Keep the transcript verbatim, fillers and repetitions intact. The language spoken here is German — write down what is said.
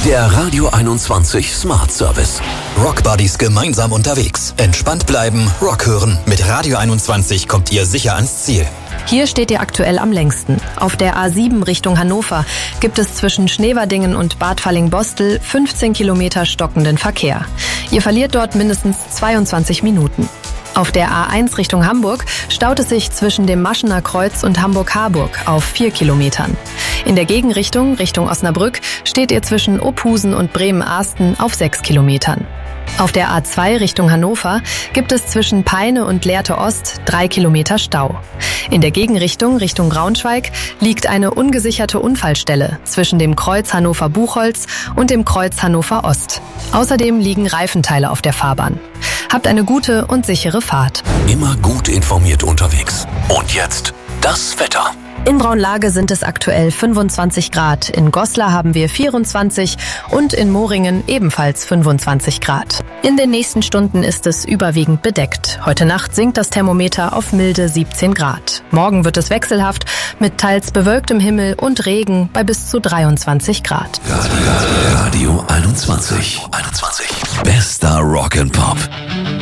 Der Radio einundzwanzig Smart Service. Rock Buddies gemeinsam unterwegs. Entspannt bleiben, Rock hören. Mit Radio einundzwanzig kommt ihr sicher ans Ziel. Hier steht ihr aktuell am längsten. Auf der A sieben Richtung Hannover gibt es zwischen Schneverdingen und Bad Falling-Bostel fünfzehn Kilometer stockenden Verkehr. Ihr verliert dort mindestens zweiundzwanzig Minuten. Auf der A eins Richtung Hamburg staut es sich zwischen dem Maschener Kreuz und Hamburg-Harburg auf vier Kilometern. In der Gegenrichtung, Richtung Osnabrück, steht ihr zwischen Ophusen und Bremen-Arsten auf sechs Kilometern. Auf der A zwei Richtung Hannover gibt es zwischen Peine und Lehrte Ost drei Kilometer Stau. In der Gegenrichtung, Richtung Braunschweig, liegt eine ungesicherte Unfallstelle zwischen dem Kreuz Hannover-Buchholz und dem Kreuz Hannover Ost. Außerdem liegen Reifenteile auf der Fahrbahn. Habt eine gute und sichere Fahrt. Immer gut informiert unterwegs. Und jetzt das Wetter. In Braunlage sind es aktuell fünfundzwanzig Grad, in Goslar haben wir vierundzwanzig und in Moringen ebenfalls fünfundzwanzig Grad. In den nächsten Stunden ist es überwiegend bedeckt. Heute Nacht sinkt das Thermometer auf milde siebzehn Grad. Morgen wird es wechselhaft mit teils bewölktem Himmel und Regen bei bis zu dreiundzwanzig Grad. Radio einundzwanzig. Bester Rock and Pop.